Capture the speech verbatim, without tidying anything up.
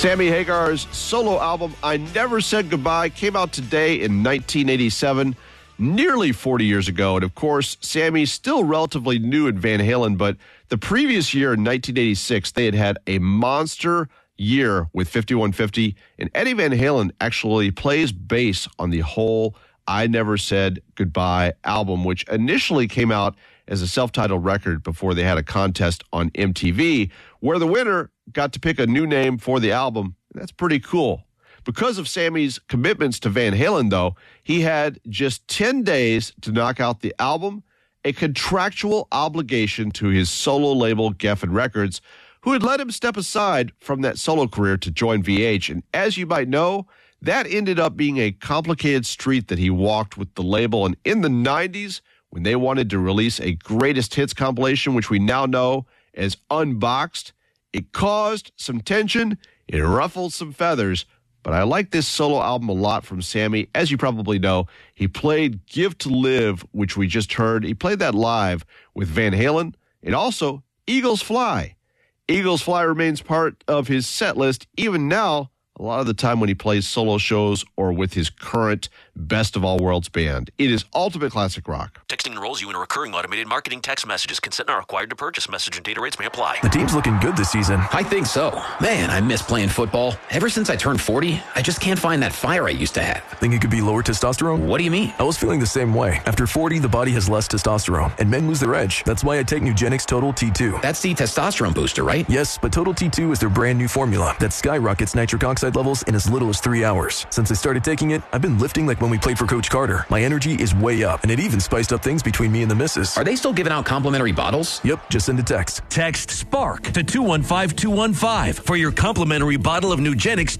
Sammy Hagar's solo album, I Never Said Goodbye, came out today in nineteen eighty-seven, nearly forty years ago. And of course, Sammy's still relatively new in Van Halen, but the previous year in nineteen eighty-six, they had had a monster year with fifty-one fifty, and Eddie Van Halen actually plays bass on the whole I Never Said Goodbye album, which initially came out as a self-titled record before they had a contest on M T V, where the winner got to pick a new name for the album. That's pretty cool. Because of Sammy's commitments to Van Halen, though, he had just ten days to knock out the album, a contractual obligation to his solo label, Geffen Records, who had let him step aside from that solo career to join V H. And as you might know, that ended up being a complicated street that he walked with the label. And in the nineties, when they wanted to release a greatest hits compilation, which we now know as Unboxed, it caused some tension, it ruffled some feathers, but I like this solo album a lot from Sammy. As you probably know, he played Give to Live, which we just heard. He played that live with Van Halen, and also Eagles Fly. Eagles Fly remains part of his set list even now, a lot of the time when he plays solo shows or with his current Best of All Worlds band. It is ultimate classic rock. Texting enrolls you in recurring automated marketing text messages. Consent not required to purchase. Message and data rates may apply. The team's looking good this season. I think so. Man, I miss playing football. Ever since I turned forty, I just can't find that fire I used to have. Think it could be lower testosterone? What do you mean? I was feeling the same way. After forty, the body has less testosterone, and men lose their edge. That's why I take Nugenix Total T two. That's the testosterone booster, right? Yes, but Total T two is their brand new formula that skyrockets nitric oxide levels in as little as three hours. Since I started taking it, I've been lifting like when we played for Coach Carter. My energy is way up, and it even spiced up things between me and the missus. Are they still giving out complimentary bottles? Yep, just send a text. Text SPARK to two one five two one five for your complimentary bottle of Nugenix